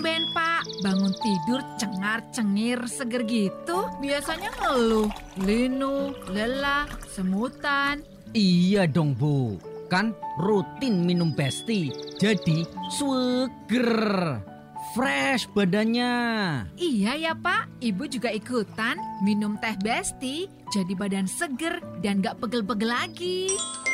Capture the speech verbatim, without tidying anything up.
tumben Pak, bangun tidur cengar-cengir seger gitu. Biasanya ngeluh, linu, lelah, semutan. Iya dong Bu, kan rutin minum Besti, jadi seger, fresh badannya. Iya ya Pak, Ibu juga ikutan minum teh Besti, jadi badan seger dan gak pegel-pegel lagi.